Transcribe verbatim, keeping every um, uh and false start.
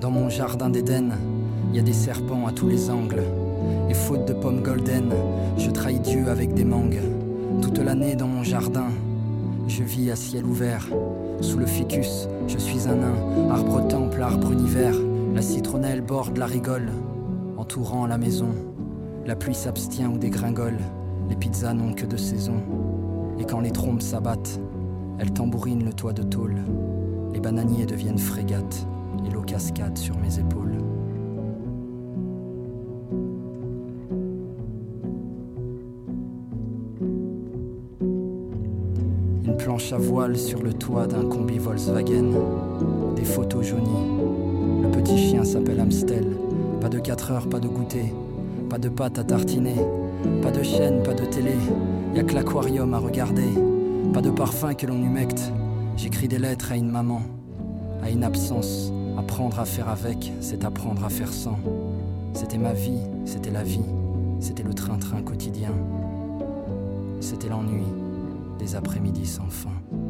Dans mon jardin d'Éden, y a des serpents à tous les angles. Et faute de pommes golden, je trahis Dieu avec des mangues. Toute l'année dans mon jardin, je vis à ciel ouvert. Sous le ficus, je suis un nain. Arbre temple, arbre univers. La citronnelle borde la rigole, entourant la maison. La pluie s'abstient ou dégringole. Les pizzas n'ont que de saison. Et quand les trompes s'abattent, elles tambourinent le toit de tôle. Les bananiers deviennent frégates et l'eau cascade sur mes épaules. Une planche à voile sur le toit d'un combi Volkswagen. Des photos jaunies. Le petit chien s'appelle Amstel. Pas de quatre heures, pas de goûter. Pas de pâte à tartiner. Pas de chaîne, pas de télé. Y'a que l'aquarium à regarder. Pas de parfum que l'on humecte. J'écris des lettres à une maman. À une absence. Apprendre à faire avec, c'est apprendre à faire sans. C'était ma vie, c'était la vie. C'était le train-train quotidien. C'était l'ennui des après-midi sans fin.